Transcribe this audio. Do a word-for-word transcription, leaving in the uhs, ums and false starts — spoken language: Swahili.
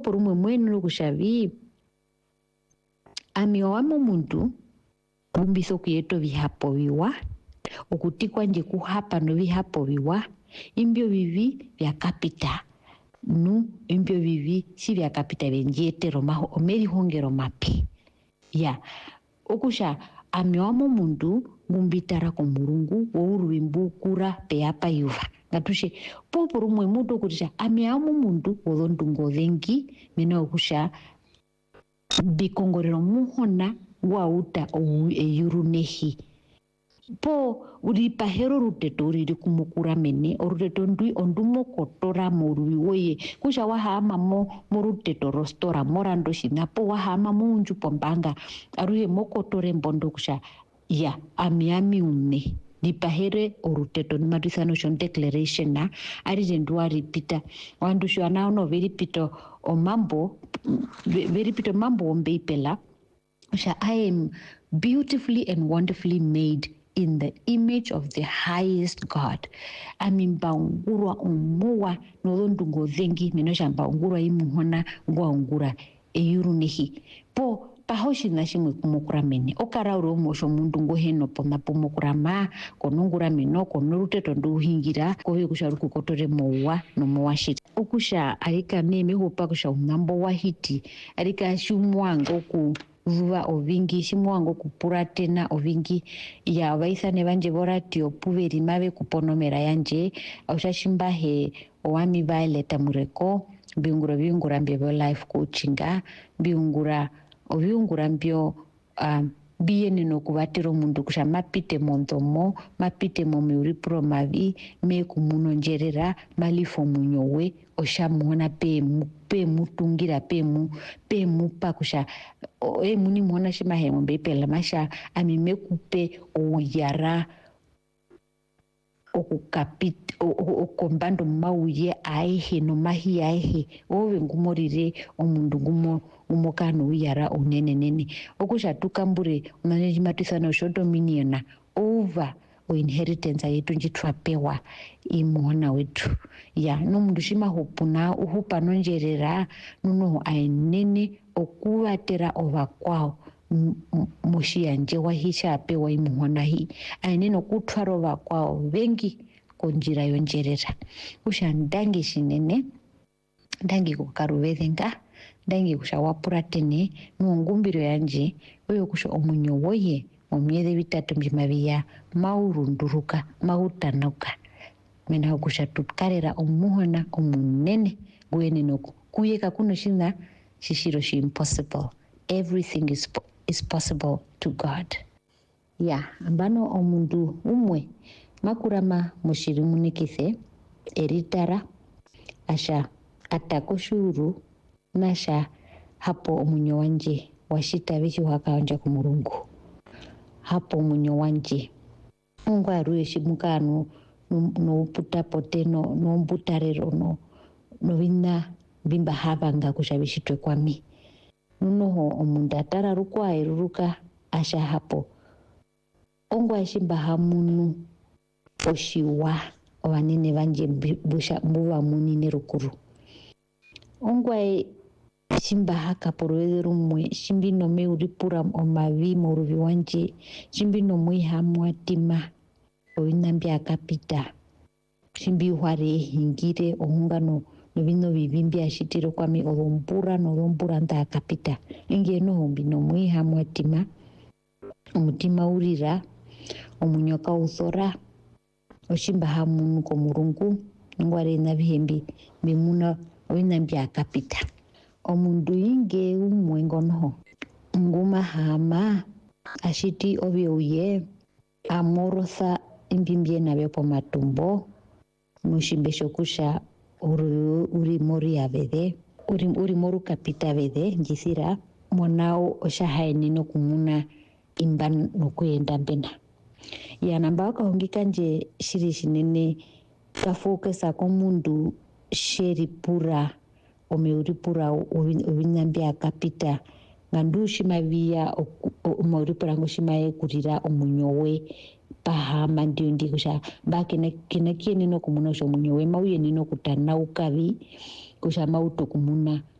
por umwe mwenu kushavi amiowamo muntu umbiso kuyeto vihapo viwa okutikwa nje kuhapa no vihapo viwa imbio vivi vya kapita nu imbio vivi si vya kapita venjete romaho omeri hongero mapi ya okusha amiowamo muntu ngumbitara ko Mulungu wourwimbukura peapa yuva ngatushe popor umwe mutu kutisha amiowamo muntu wodondungo vengi mena okusha bikongorero muhona wauta ou eyurunehi po uri pahero ruteto uri kumukura mene oruteto ndui ondumo kotora moruwi woye kusha wahama mo moruteto rostora morando shinapo wahama munju pombanga aruye mokotore mbondo kusha ya amiami ume di pahere oruteto nimadisano shon declaration na ari ndua repeater wandu shwa na no very pito o mambo very pito mambo ombeipela kusha I am beautifully and wonderfully made in the image of the highest God. Amimbaungurwa umuwa nolondungo vengi menosha mbaungurwa imuhona ngwa ungura eyurunehi po pahoshi nashimwe kumukura mene okara uro mosho mundu ngo heno pona pomukura ma konungura meno konoruteto nduhingira kowe kusharu kukotore mowa no mowashita okusha alika neme hopa kusha unambo wahiti alika shumwango ku vuva ovingi shimwango kupura tena ovingi ya vaisane vanje vorati opuveri mave kuponomera yanje aushashimba he owami Violet Mureko biungura biungura mbyo life coachinga biungura obiungura mbyo um, biene no kuvatero mundu kusha mapite mondomo mapite momiuripuro mavi me kumunonjerera malifo munyowe oshamuona pe mu pe mutungira pe mu pe mupa kusha o, e muni muona shima hemo beipela masha amime kupe oyara okukapit okombando mauye aihe no mahi aihe owe ngumorire omundu ngumo umokano uyara unene nene okusha tukambure unane matisana shodominiona over o inheritance yetu njitwapewa imuona wetu ya no mundu shima hopuna uhupa nonjerera nuno ainene okuvatera ovakwao moshia nje wahisha apewa imuona hi ainene okutwara ovakwao vengi konjira yonjerera kusha ndangi shinene ndangi kukaruvethenga ndangi kusha wapura tene nuongumbiro yanje oyo kusha omunyo woye omyeze bitatu mbimaviya maurunduruka mautanuka mena kusha tukarera omuhona omunene gwenenoku kuyeka kuno shina shishiro shi impossible everything is is possible to God ya ambano omundu umwe makurama mushirimunikise eritara asha atakoshuru nasha hapo omunyo wanje washita vishi wakaonja ku Mulungu hapo omunyo wanje mungu aruye shimukano no puta poteno no mbutarero no no vina bimba habanga kushabishitwe kwami nunoho omunda tararuka iruruka asha hapo ongwa shimba hamunu oshiwa obanene banje busha mbuwa munine rukuru ongwa shimba haka porwedero mwe shimbino me uripura omavi moruvi wanje shimbino mwe hamwatima oinambia akapita shimbi hware hingire ohungano novino vivimbi ashitiro kwami olompura nolompura nda akapita ingeno hombino mwe hamwatima omutima urira omunyoka uthora oshimba hamunu ko Mulungu ngware na bihembi bimuna oinambia akapita omundu inge umwe ngono nguma hama ashiti obyoye amorosa imbimbie nabyo po matumbo mushimbesho kusha uri uri mori avede uri uri moru kapita vede njisira monao oshahaini no kumuna imban no kuyenda mbena ya namba kahongika nje shiri shinene kafokesa ko mundu sheri pura omeuri pura ovinambia akapita ngandushi mavia omeuri pura ngoshimaye kurira omunyowe pahama ndio ndi kusha bakene kene kiene no kumuna sho munyowe mauye nino kutana ukavi kusha mauto kumuna